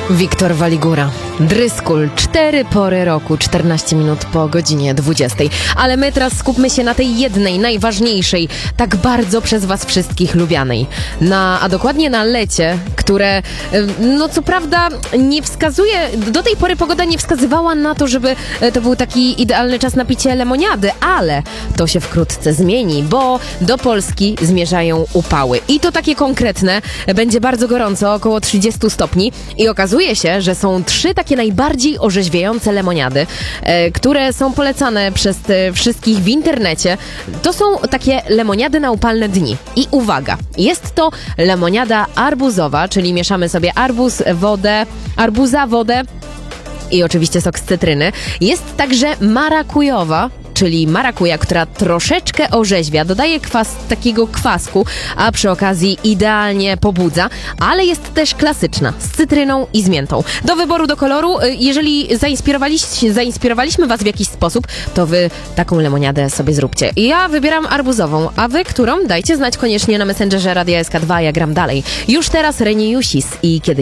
Wiktor Waligura. Dryskul. 4 pory roku, 14 minut po godzinie 20. Ale my teraz skupmy się na tej jednej, najważniejszej, tak bardzo przez was wszystkich lubianej. A dokładnie na lecie, które, no co prawda nie wskazuje, do tej pory pogoda nie wskazywała na to, żeby to był taki idealny czas na picie lemoniady, ale to się wkrótce zmieni, bo do Polski zmierzają upały. I to takie konkretne, będzie bardzo gorąco, około 30 stopni i okazuje się, że są 3 takie najbardziej orzeźwiające lemoniady, które są polecane przez wszystkich w internecie. To są takie lemoniady na upalne dni. I uwaga, jest to lemoniada arbuzowa, czyli mieszamy sobie arbuza, wodę i oczywiście sok z cytryny. Jest także marakujowa, czyli marakuja, która troszeczkę orzeźwia, dodaje takiego kwasku, a przy okazji idealnie pobudza, ale jest też klasyczna, z cytryną i z miętą. Do wyboru, do koloru, jeżeli zainspirowaliśmy was w jakiś sposób, to wy taką lemoniadę sobie zróbcie. Ja wybieram arbuzową, a wy którą? Dajcie znać koniecznie na Messengerze Radia SK2, ja gram dalej. Już teraz Reniusis i Kiedy